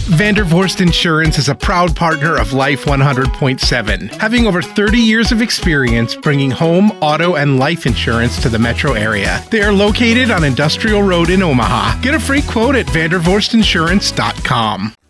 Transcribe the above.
Vandervorst Insurance is a proud partner of Life 100.7, having over 30 years of experience bringing home, auto, and life insurance to the metro area. They are located on Industrial Road in Omaha. Get a free quote at vandervorstinsurance.com.